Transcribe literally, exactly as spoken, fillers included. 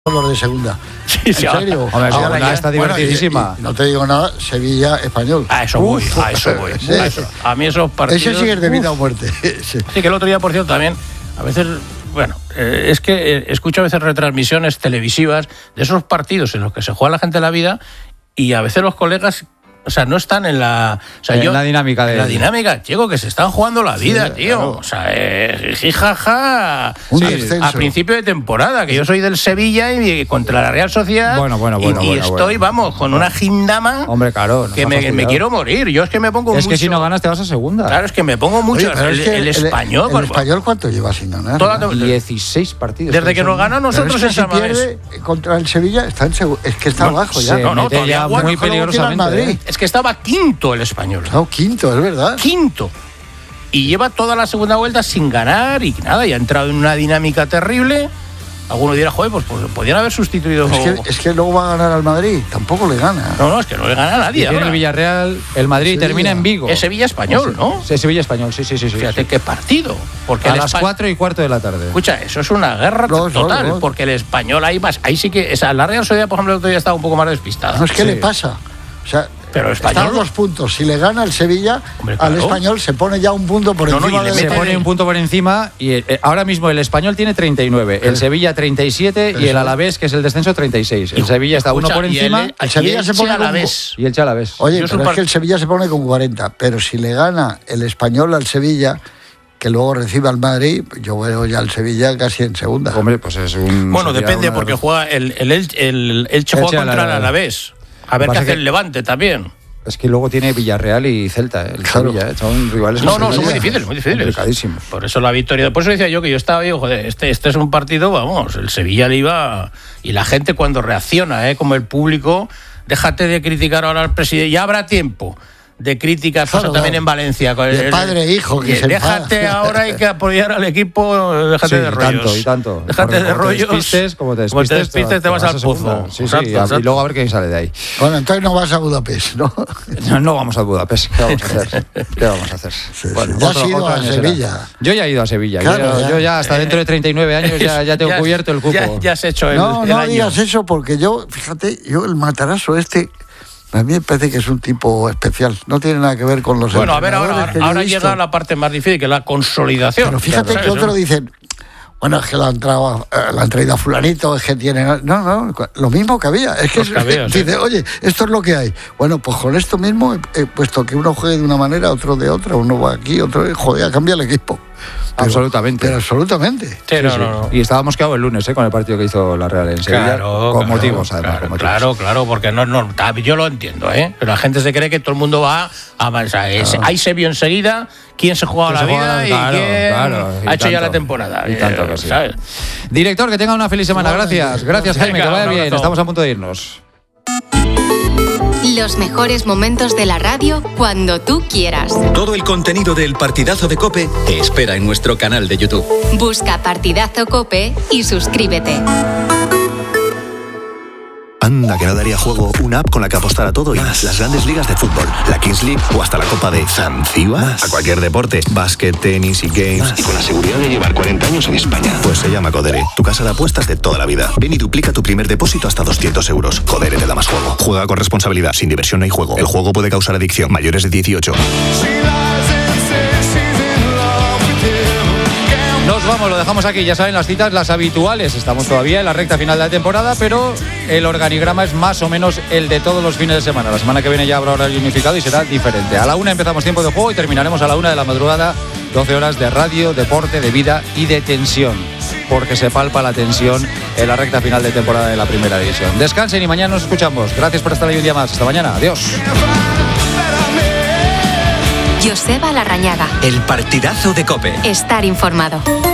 los de segunda. Sí, ¿En sí, serio? Hombre, Ahora segunda ya- está bueno, divertidísima. y- y no te digo nada, Sevilla Español. A eso voy, Uf, a eso voy. sí. A, eso. A mí esos partidos... Ese sí es de vida uf. o muerte. Sí. Sí, que el otro día, por cierto, también, a veces, bueno, eh, es que eh, escucho a veces retransmisiones televisivas de esos partidos en los que se juega la gente la vida y a veces los colegas, o sea, no están en la... O sea, En yo, la dinámica de- en la dinámica, chico, que se están jugando la vida, Sí, tío. claro. O sea, eh, jijaja, Un sí, descenso. a principio de temporada, que yo soy del Sevilla y contra la Real Sociedad. Bueno, bueno, y- bueno, y, bueno, estoy, bueno. vamos, con una gindama Hombre, claro. nos que ha me, me fastidiado. quiero morir. Yo es que me pongo Es mucho... que si no ganas te vas a segunda. Claro, es que me pongo mucho. Oye, pero el, es que el español... ¿El por- español cuánto lleva sin ganar? Toda ¿no? la- dieciséis partidos. Desde que nos gana Pero nosotros es que en si San Mamés. pierde contra el Sevilla, está en segu- es que está No, abajo ya. se No, no, mete todavía ya bueno, muy que luego tiene al peligrosamente. Madrid. ¿eh? Es que estaba quinto el español. No, quinto, es verdad. Quinto. Y lleva toda la segunda vuelta sin ganar y nada, y ha entrado en una dinámica terrible. Alguno dirá, joder, pues, pues podían haber sustituido. Es que, es que luego va a ganar al Madrid, tampoco le gana. No, no, es que no le gana a Y nadie. tiene ahora. el Villarreal, el Madrid Sevilla. termina en Vigo. Es Sevilla español, ¿no? Sí, Sevilla español, sí, sí, sí. sí. Fíjate qué partido. Porque A el las Espa- cuatro y cuarto de la tarde. Escucha, eso es una guerra No, no, total, no. porque el español ahí más. Ahí sí que. O sea, la Real Sociedad, por ejemplo, el otro día estaba un poco más despistada. No es que Sí. le pasa. O sea, Pero el español- están dos puntos. Si le gana el Sevilla, Hombre, al claro. español se pone ya un punto por No, no, encima y le del Se mete- pone un punto por encima y eh, ahora mismo el español tiene treinta y nueve, el Sevilla treinta y siete y el Alavés, que es el descenso, treinta y seis. El Sevilla está uno Escucha, por y encima el, el Sevilla y se pone a la con- vez. y el Chalavés. Oye, Yo es pero un es par- que el Sevilla se pone con cuarenta, pero si le gana el español al Sevilla, que luego recibe al Madrid, yo veo ya al Sevilla casi en segunda. Hombre, pues es un... Bueno, sería depende, una- porque juega el, el, el, el Elche juega Elche contra el Alavés. Alavés. A ver qué Pasa hace que- el Levante también. Es que luego tiene Villarreal y Celta, eh, el Claro. Sevilla, eh, son rivales. No, no, son muy complicados. difíciles, muy difíciles. Complicadísimos. Por eso la victoria. Por eso decía yo que yo estaba, digo, joder, este, este es un partido, vamos, el Sevilla le iba. Y la gente cuando reacciona, ¿eh? Como el público, déjate de criticar ahora al presidente, ya habrá tiempo de críticas, Claro, pasa también claro. en Valencia. con De el- padre e hijo, que eh, se Déjate enfada. ahora, hay que apoyar al equipo, déjate Sí, de y rollos. tanto, y tanto. Déjate Porque de como te rollos. despistes, como te Como despistes, te vas al a segunda. pozo. Sí, sí, Exacto, y exacto. luego a ver qué sale de ahí. Bueno, entonces no vas a Budapest, ¿no? No, no vamos a Budapest. ¿Qué vamos a hacer? ¿Qué vamos a hacer? sí. Ya has ido a año será. Sevilla. Yo ya he ido a Sevilla. Claro, yo, ya. yo ya hasta dentro de treinta y nueve años ya, ya tengo Ya- cubierto el cupo. Ya, ya has hecho el, No, el no año. digas eso, porque yo, fíjate, yo el Matarazo este, a mí me parece que es un tipo especial. No tiene nada que ver con los Bueno, a ver, ahora, entrenadores que yo he ahora visto. llega la parte más difícil, que es la consolidación. Pero fíjate ¿Sabes, que otros no? dicen, bueno, es que la han, traído, eh, la han traído a fulanito, es que tiene... No, no, lo mismo que había. Es que Pues que había, sí. dice, oye, esto es lo que hay. Bueno, pues con esto mismo, he, he puesto que uno juegue de una manera, otro de otra, uno va aquí, otro... Joder, cambia el equipo. Pero- Absolutamente. Pero absolutamente. Sí, no, Sí, sí. no, no. Y estábamos quedados el lunes, ¿eh? Con el partido que hizo la Real en Sevilla. Claro, con claro, motivos, además. Claro, con motivos. claro, claro, porque no, no, yo lo entiendo, ¿eh? Pero la gente se cree que todo el mundo va a avanzar. Es- Ahí se vio enseguida quién se juega Que la se vida juega- y claro, quién claro, y ha hecho ya tanto. la temporada. Y eh, tanto que sí. ¿sabes? Director, que tenga una feliz semana. Gracias. Gracias, Jaime. Venga, Que vaya un bien. abrazo. Estamos a punto de irnos. Los mejores momentos de la radio cuando tú quieras. Todo el contenido del Partidazo de COPE te espera en nuestro canal de YouTube. Busca Partidazo Cope y suscríbete. Anda, que no daría juego una app con la que apostar a todo y más. Las grandes ligas de fútbol, la Kings League o hasta la Copa de Zanzíbar. A cualquier deporte, básquet, tenis y games. Y con la seguridad de llevar cuarenta años en España. Pues se llama Codere, tu casa de apuestas de toda la vida. Ven y duplica tu primer depósito hasta doscientos euros. Codere te da más juego. Juega con responsabilidad, sin diversión no hay juego. El juego puede causar adicción. Mayores de dieciocho. Nos vamos, lo dejamos aquí. Ya saben, las citas, las habituales. Estamos todavía en la recta final de la temporada, pero el organigrama es más o menos el de todos los fines de semana. La semana que viene ya habrá horario unificado y será diferente. A la una empezamos tiempo de juego y terminaremos a la una de la madrugada. doce horas de radio, deporte, de vida y de tensión. Porque se palpa la tensión en la recta final de temporada de la primera división. Descansen y mañana nos escuchamos. Gracias por estar ahí un día más. Hasta mañana. Adiós. Joseba Larrañaga. El Partidazo de COPE. Estar informado.